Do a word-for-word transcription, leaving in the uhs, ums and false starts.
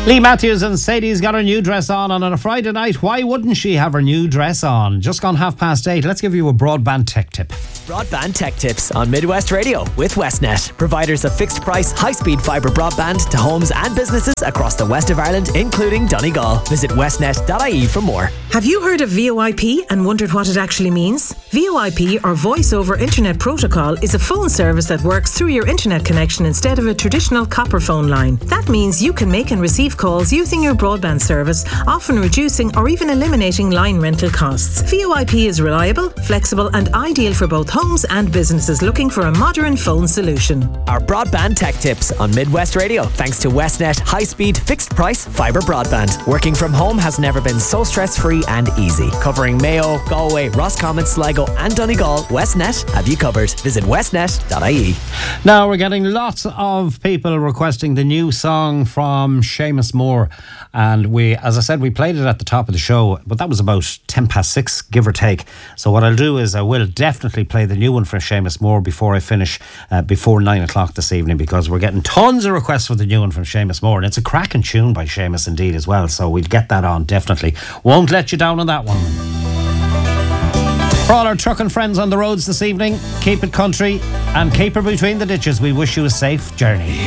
Lee Matthews and Sadie's got her new dress on, and on a Friday night, why wouldn't she have her new dress on? Just gone half past eight. Let's give you a broadband tech tip. Broadband Tech Tips on Midwest Radio with Westnet. Providers of fixed price, high-speed fibre broadband to homes and businesses across the west of Ireland, including Donegal. Visit westnet dot I E for more. Have you heard of V O I P and wondered what it actually means? V O I P, or Voice over Internet Protocol, is a phone service that works through your internet connection instead of a traditional copper phone line. That means you can make and receive calls using your broadband service, often reducing or even eliminating line rental costs. V O I P is reliable, flexible and ideal for both homes and businesses looking for a modern phone solution. Our Broadband Tech Tips on Midwest Radio, thanks to Westnet high-speed, fixed-price fibre broadband. Working from home has never been so stress-free and easy. Covering Mayo, Galway, Roscommon, Sligo and Donegal, Westnet have you covered. Visit westnet dot I E. Now, we're getting lots of people requesting the new song from Seamus Moore. And we, as I said, we played it at the top of the show, but that was about ten past six, give or take. So what I'll do is I will definitely play the new one for Seamus Moore before I finish, uh, before nine o'clock this evening, because we're getting tons of requests for the new one from Seamus Moore. And it's a cracking tune by Seamus indeed as well. So we'll get that on, definitely. Won't let you down on that one. For all our trucking friends on the roads this evening, keep it country and keep her between the ditches. We wish you a safe journey.